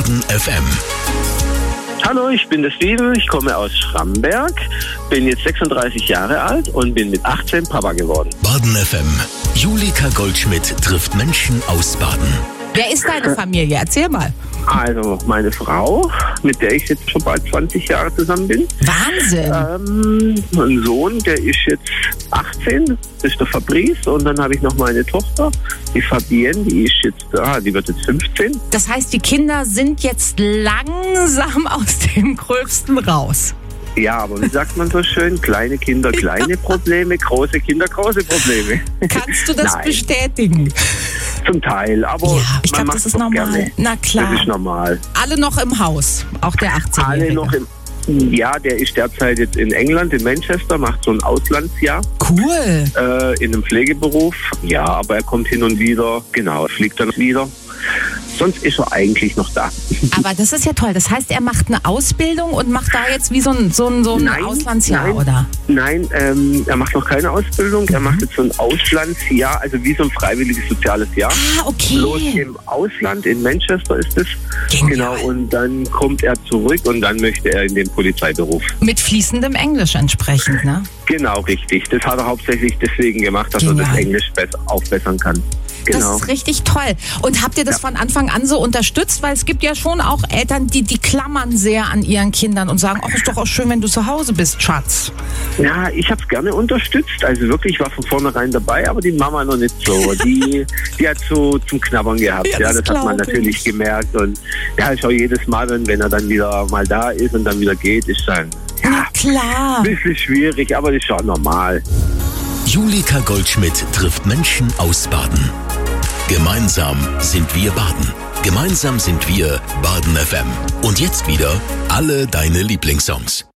Baden FM. Hallo, ich bin der Steven, ich komme aus Schramberg, bin jetzt 36 Jahre alt und bin mit 18 Papa geworden. Baden FM. Julika Goldschmidt trifft Menschen aus Baden. Wer ist deine Familie? Erzähl mal. Also meine Frau, mit der ich jetzt schon bald 20 Jahre zusammen bin. Wahnsinn. Mein Sohn, der ist jetzt 18, das ist der Fabrice. Und dann habe ich noch meine Tochter, die Fabienne, die wird jetzt 15. Das heißt, die Kinder sind jetzt langsam aus dem Gröbsten raus. Ja, aber wie sagt man so schön? Kleine Kinder, kleine Probleme, große Kinder, große Probleme. Kannst du das Nein. bestätigen? Zum Teil, aber Ja, ich man glaube, macht das ist doch normal. gerne. Na klar. Das ist normal. Alle noch im Haus, auch der 18-Jährige. Alle noch ja, der ist derzeit jetzt in England, in Manchester, macht so ein Auslandsjahr Cool. in einem Pflegeberuf. Ja, aber er kommt hin und wieder, genau, fliegt dann wieder. Sonst ist er eigentlich noch da. Aber das ist ja toll. Das heißt, er macht eine Ausbildung und macht da jetzt wie so ein Nein, Auslandsjahr, nein. oder? Nein, er macht noch keine Ausbildung. Er macht jetzt so ein Auslandsjahr, also wie so ein freiwilliges soziales Jahr. Ah, okay. Bloß im Ausland, in Manchester ist es. Genial. Genau, und dann kommt er zurück und dann möchte er in den Polizeiberuf. Mit fließendem Englisch entsprechend, ne? Genau, richtig. Das hat er hauptsächlich deswegen gemacht, dass er das Englisch aufbessern kann. Genau. Das ist richtig toll. Und habt ihr das von Anfang an so unterstützt? Weil es gibt ja schon auch Eltern, die klammern sehr an ihren Kindern und sagen, ach, ist doch auch schön, wenn du zu Hause bist, Schatz. Ja, ich habe es gerne unterstützt. Also wirklich, ich war von vornherein dabei, aber die Mama noch nicht so. Die hat so zum Knabbern gehabt. Ja, Das hat man natürlich gemerkt. Und ja, ich auch jedes Mal, wenn er dann wieder mal da ist und dann wieder geht, ist dann Na klar. ein bisschen schwierig, aber das ist schon normal. Julika Goldschmidt trifft Menschen aus Baden. Gemeinsam sind wir Baden. Gemeinsam sind wir Baden FM. Und jetzt wieder alle deine Lieblingssongs.